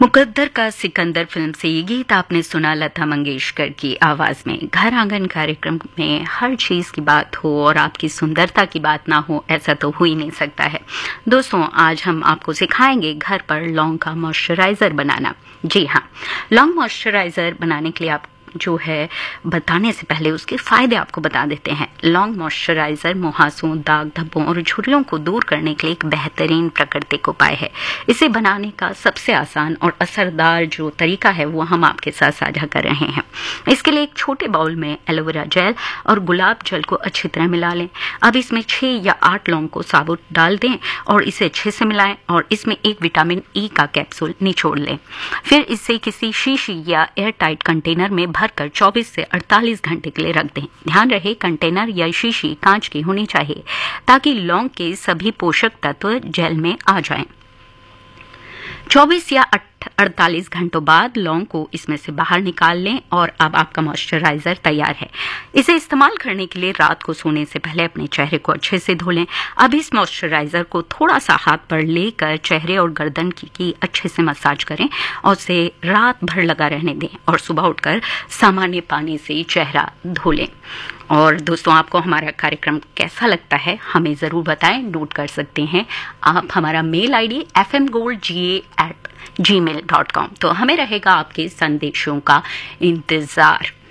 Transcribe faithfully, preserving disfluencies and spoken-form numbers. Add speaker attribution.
Speaker 1: मुकद्दर का सिकंदर फिल्म से ये गीत आपने सुना लता मंगेशकर की आवाज में। घर आंगन कार्यक्रम में हर चीज की बात हो और आपकी सुंदरता की बात ना हो, ऐसा तो हो ही नहीं सकता है। दोस्तों, आज हम आपको सिखाएंगे घर पर लौंग का मॉइस्चराइजर बनाना। जी हाँ, लौंग मॉइस्चराइजर बनाने के लिए आप जो है बताने से पहले उसके फायदे आपको बता देते हैं। लौंग मॉइस्चराइजर मुहासों, दाग धब्बों और झुर्रियों को दूर करने के लिए एक बेहतरीन प्राकृतिक उपाय है। इसे बनाने का सबसे आसान और असरदार जो तरीका है वो हम आपके साथ साझा कर रहे हैं। इसके लिए एक छोटे बाउल में एलोवेरा जेल और गुलाब जल को अच्छी तरह मिला लें। अब इसमें छह या आठ लौंग को साबुत डाल दें और इसे अच्छे से मिलाएं और इसमें एक विटामिन ई का कैप्सूल निचोड़ लें। फिर इसे किसी शीशी या एयर टाइट कंटेनर में कर चौबीस से अड़तालीस घंटे के लिए रख दें। ध्यान रहे कंटेनर या शीशी कांच की होनी चाहिए ताकि लौंग के सभी पोषक तत्व जेल में आ जाएं। चौबीस या अड़तालीस घंटों बाद लौंग को इसमें से बाहर निकाल लें और अब आपका मॉइस्चराइजर तैयार है। इसे इस्तेमाल करने के लिए रात को सोने से पहले अपने चेहरे को अच्छे से धो लें। अब इस मॉइस्चराइजर को थोड़ा सा हाथ पर लेकर चेहरे और गर्दन की, की अच्छे से मसाज करें और उसे रात भर लगा रहने दें और सुबह उठकर सामान्य पानी से चेहरा धो लें। और दोस्तों, आपको हमारा कार्यक्रम कैसा लगता है हमें ज़रूर बताएं। नोट कर सकते हैं आप हमारा mail ID F M gold जी ए एट जी मेल डॉट कॉम। तो हमें रहेगा आपके संदेशों का इंतज़ार।